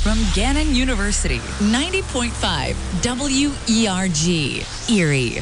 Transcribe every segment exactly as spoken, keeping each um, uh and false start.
from Gannon University, ninety point five W E R G, Erie.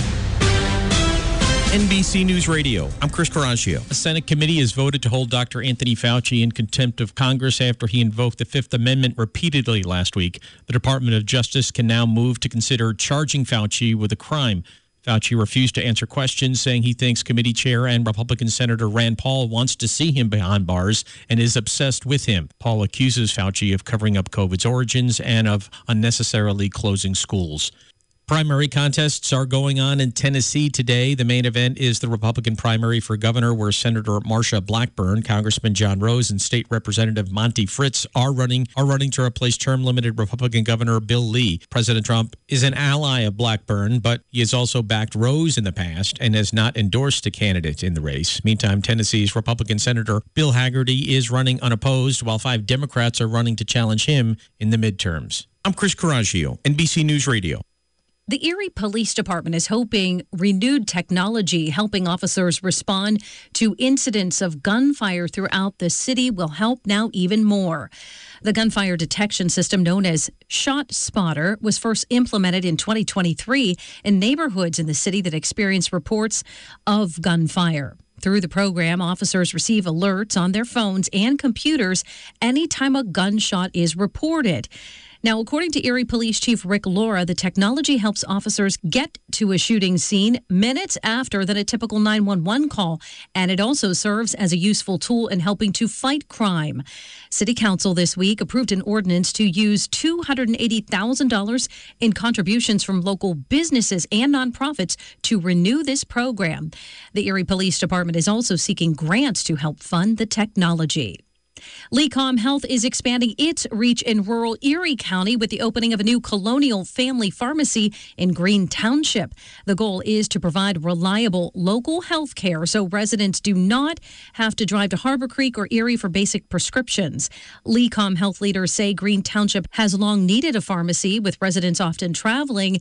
N B C News Radio, I'm Chris Coraggio. A Senate committee has voted to hold Doctor Anthony Fauci in contempt of Congress after he invoked the Fifth Amendment repeatedly last week. The Department of Justice can now move to consider charging Fauci with a crime. Fauci refused to answer questions, saying he thinks committee chair and Republican Senator Rand Paul wants to see him behind bars and is obsessed with him. Paul accuses Fauci of covering up COVID's origins and of unnecessarily closing schools. Primary contests are going on in Tennessee today. The main event is the Republican primary for governor, where Senator Marsha Blackburn, Congressman John Rose, and State Representative Monty Fritz are running are running to replace term-limited Republican Governor Bill Lee. President Trump is an ally of Blackburn, but he has also backed Rose in the past and has not endorsed a candidate in the race. Meantime, Tennessee's Republican Senator Bill Hagerty is running unopposed, while five Democrats are running to challenge him in the midterms. I'm Chris Coraggio, N B C News Radio. The Erie Police Department is hoping renewed technology helping officers respond to incidents of gunfire throughout the city will help now even more. The gunfire detection system known as ShotSpotter was first implemented in twenty twenty-three in neighborhoods in the city that experienced reports of gunfire. Through the program, officers receive alerts on their phones and computers anytime a gunshot is reported. Now, according to Erie Police Chief Rick Laura, the technology helps officers get to a shooting scene minutes after than a typical nine one one call, and it also serves as a useful tool in helping to fight crime. City Council this week approved an ordinance to use two hundred eighty thousand dollars in contributions from local businesses and nonprofits to renew this program. The Erie Police Department is also seeking grants to help fund the technology. Lecom Health is expanding its reach in rural Erie County with the opening of a new Colonial Family Pharmacy in Green Township. The goal is to provide reliable local health care so residents do not have to drive to Harbor Creek or Erie for basic prescriptions. Lecom Health leaders say Green Township has long needed a pharmacy, with residents often traveling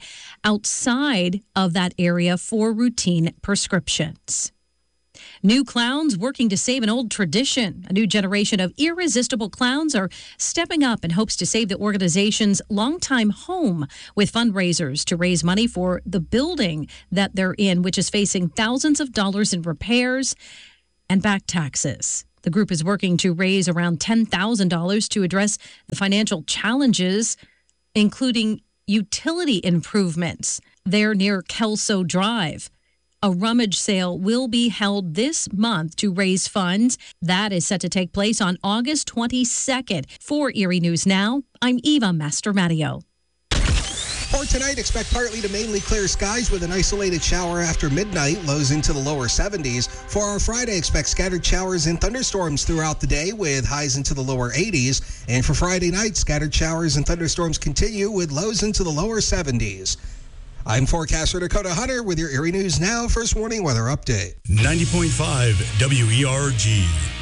outside of that area for routine prescriptions. New clowns working to save an old tradition. A new generation of irresistible clowns are stepping up in hopes to save the organization's longtime home with fundraisers to raise money for the building that they're in, which is facing thousands of dollars in repairs and back taxes. The group is working to raise around ten thousand dollars to address the financial challenges, including utility improvements. They're near Kelso Drive. A rummage sale will be held this month to raise funds. That is set to take place on August twenty-second. For Erie News Now, I'm Eva Mastromattio. For tonight, expect partly to mainly clear skies with an isolated shower after midnight, lows into the lower seventies. For our Friday, expect scattered showers and thunderstorms throughout the day with highs into the lower eighties. And for Friday night, scattered showers and thunderstorms continue with lows into the lower seventies. I'm forecaster Dakota Hunter with your Erie News Now First Warning Weather Update. ninety point five W E R G.